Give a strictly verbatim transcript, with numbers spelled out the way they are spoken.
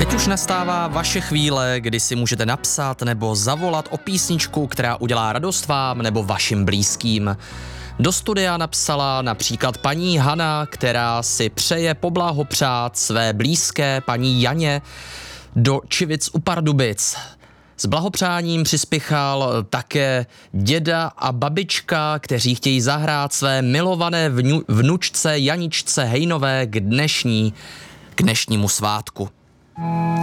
Teď už nastává vaše chvíle, kdy si můžete napsat nebo zavolat o písničku, která udělá radost vám nebo vašim blízkým. Do studia napsala například paní Hana, která si přeje poblahopřát své blízké paní Janě do Čivic u Pardubic. S blahopřáním přispěchal také děda a babička, kteří chtějí zahrát své milované vnu, vnučce Janičce Hejnové k dnešní, k dnešnímu svátku.